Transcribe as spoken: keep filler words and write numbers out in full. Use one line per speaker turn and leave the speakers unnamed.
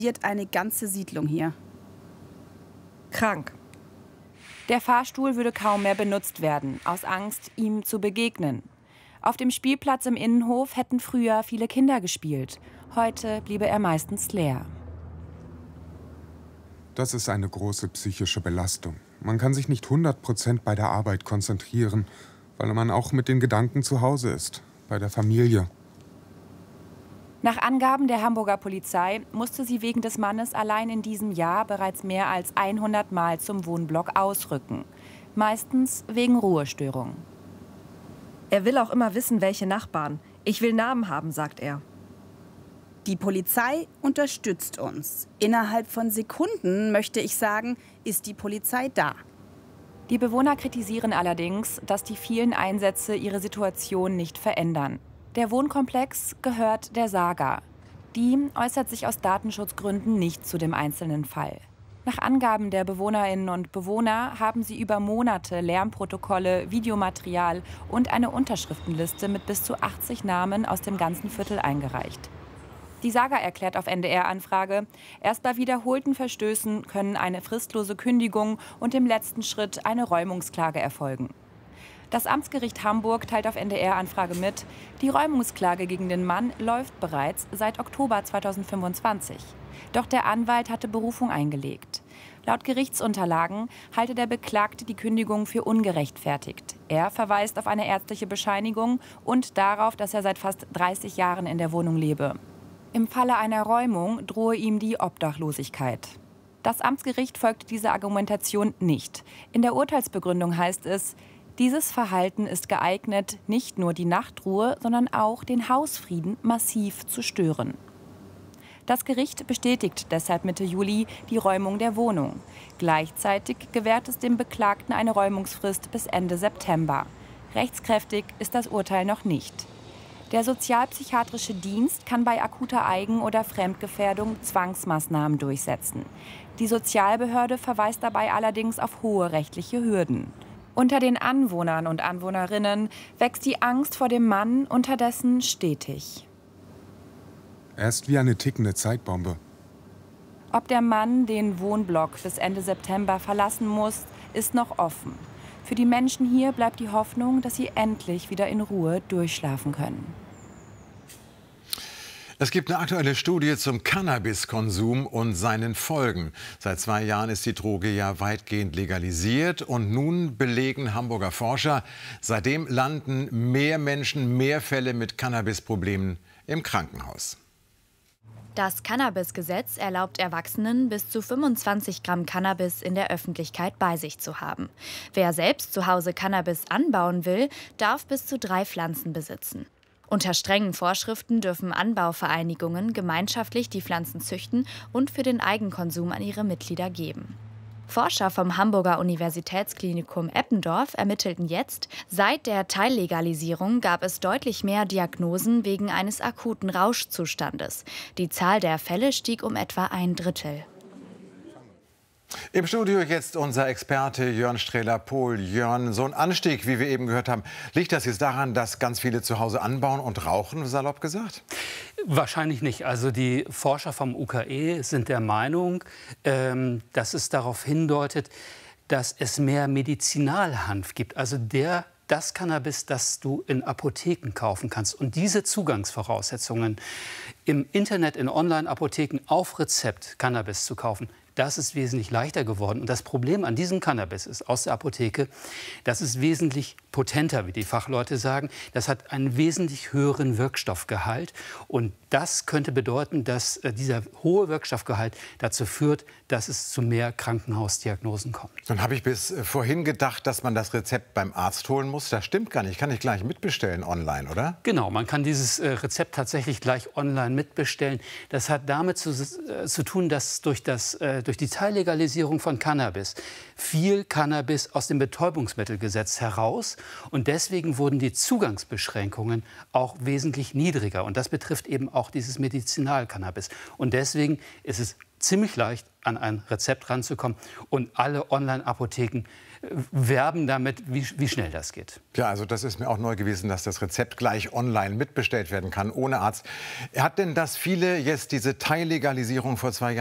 Eine ganze Siedlung hier.
Krank.
Der Fahrstuhl würde kaum mehr benutzt werden, aus Angst, ihm zu begegnen. Auf dem Spielplatz im Innenhof hätten früher viele Kinder gespielt. Heute bliebe er meistens leer.
Das ist eine große psychische Belastung. Man kann sich nicht hundert Prozent bei der Arbeit konzentrieren, weil man auch mit den Gedanken zu Hause ist, bei der Familie.
Nach Angaben der Hamburger Polizei musste sie wegen des Mannes allein in diesem Jahr bereits mehr als hundert Mal zum Wohnblock ausrücken. Meistens wegen Ruhestörungen.
Er will auch immer wissen, welche Nachbarn. Ich will Namen haben, sagt er.
Die Polizei unterstützt uns. Innerhalb von Sekunden, möchte ich sagen, ist die Polizei da.
Die Bewohner kritisieren allerdings, dass die vielen Einsätze ihre Situation nicht verändern. Der Wohnkomplex gehört der Saga. Die äußert sich aus Datenschutzgründen nicht zu dem einzelnen Fall. Nach Angaben der Bewohnerinnen und Bewohner haben sie über Monate Lärmprotokolle, Videomaterial und eine Unterschriftenliste mit bis zu achtzig Namen aus dem ganzen Viertel eingereicht. Die Saga erklärt auf N D R-Anfrage, erst bei wiederholten Verstößen können eine fristlose Kündigung und im letzten Schritt eine Räumungsklage erfolgen. Das Amtsgericht Hamburg teilt auf N D R-Anfrage mit, die Räumungsklage gegen den Mann läuft bereits seit Oktober zweitausendfünfundzwanzig. Doch der Anwalt hatte Berufung eingelegt. Laut Gerichtsunterlagen halte der Beklagte die Kündigung für ungerechtfertigt. Er verweist auf eine ärztliche Bescheinigung und darauf, dass er seit fast dreißig Jahren in der Wohnung lebe. Im Falle einer Räumung drohe ihm die Obdachlosigkeit. Das Amtsgericht folgte dieser Argumentation nicht. In der Urteilsbegründung heißt es, dieses Verhalten ist geeignet, nicht nur die Nachtruhe, sondern auch den Hausfrieden massiv zu stören. Das Gericht bestätigt deshalb Mitte Juli die Räumung der Wohnung. Gleichzeitig gewährt es dem Beklagten eine Räumungsfrist bis Ende September. Rechtskräftig ist das Urteil noch nicht. Der sozialpsychiatrische Dienst kann bei akuter Eigen- oder Fremdgefährdung Zwangsmaßnahmen durchsetzen. Die Sozialbehörde verweist dabei allerdings auf hohe rechtliche Hürden. Unter den Anwohnern und Anwohnerinnen wächst die Angst vor dem Mann unterdessen stetig.
Er ist wie eine tickende Zeitbombe.
Ob der Mann den Wohnblock bis Ende September verlassen muss, ist noch offen. Für die Menschen hier bleibt die Hoffnung, dass sie endlich wieder in Ruhe durchschlafen können.
Es gibt eine aktuelle Studie zum Cannabiskonsum und seinen Folgen. Seit zwei Jahren ist die Droge ja weitgehend legalisiert. Und nun belegen Hamburger Forscher, seitdem landen mehr Menschen, mehr Fälle mit Cannabisproblemen im Krankenhaus.
Das Cannabis-Gesetz erlaubt Erwachsenen, bis zu fünfundzwanzig Gramm Cannabis in der Öffentlichkeit bei sich zu haben. Wer selbst zu Hause Cannabis anbauen will, darf bis zu drei Pflanzen besitzen. Unter strengen Vorschriften dürfen Anbauvereinigungen gemeinschaftlich die Pflanzen züchten und für den Eigenkonsum an ihre Mitglieder geben. Forscher vom Hamburger Universitätsklinikum Eppendorf ermittelten jetzt, seit der Teillegalisierung gab es deutlich mehr Diagnosen wegen eines akuten Rauschzustandes. Die Zahl der Fälle stieg um etwa ein Drittel.
Im Studio jetzt unser Experte Jörn Strehler-Pohl. Jörn, so ein Anstieg, wie wir eben gehört haben, liegt das jetzt daran, dass ganz viele zu Hause anbauen und rauchen, salopp gesagt?
Wahrscheinlich nicht. Also die Forscher vom U K E sind der Meinung, ähm, dass es darauf hindeutet, dass es mehr Medizinalhanf gibt. Also der das Cannabis, das du in Apotheken kaufen kannst. Und diese Zugangsvoraussetzungen, im Internet, in Online-Apotheken auf Rezept Cannabis zu kaufen, das ist wesentlich leichter geworden. Und das Problem an diesem Cannabis ist aus der Apotheke, das ist wesentlich potenter, wie die Fachleute sagen. Das hat einen wesentlich höheren Wirkstoffgehalt. Und das könnte bedeuten, dass äh, dieser hohe Wirkstoffgehalt dazu führt, dass es zu mehr Krankenhausdiagnosen kommt.
Dann habe ich bis vorhin gedacht, dass man das Rezept beim Arzt holen muss. Das stimmt gar nicht. Kann ich gleich mitbestellen online, oder?
Genau, man kann dieses äh, Rezept tatsächlich gleich online mitbestellen. Das hat damit zu, äh, zu tun, dass durch, das, äh, durch die Teillegalisierung von Cannabis viel Cannabis aus dem Betäubungsmittelgesetz heraus. Und deswegen wurden die Zugangsbeschränkungen auch wesentlich niedriger. Und das betrifft eben auch dieses Medizinalcannabis. Und deswegen ist es ziemlich leicht an ein Rezept ranzukommen. Und alle Online-Apotheken werben damit, wie, wie schnell das geht.
Ja, also das ist mir auch neu gewesen, dass das Rezept gleich online mitbestellt werden kann, ohne Arzt. Hat denn das viele jetzt diese Teillegalisierung vor zwei Jahren